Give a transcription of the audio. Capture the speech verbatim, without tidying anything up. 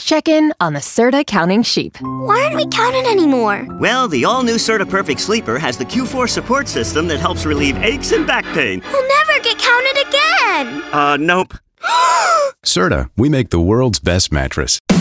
Check in on the Serta Counting Sheep. Why aren't we counted anymore? Well, the all-new Serta Perfect Sleeper has the Q four support system that helps relieve aches and back pain. We'll never get counted again! Uh, nope. Serta, we make the world's best mattress.